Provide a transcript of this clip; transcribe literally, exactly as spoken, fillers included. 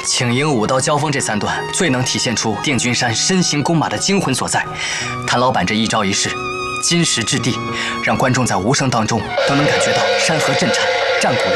请缨、武道、交锋这三段，最能体现出定军山身形弓马的精魂所在。谭老板这一招一式，金石掷地，让观众在无声当中都能感觉到山河震颤，战鼓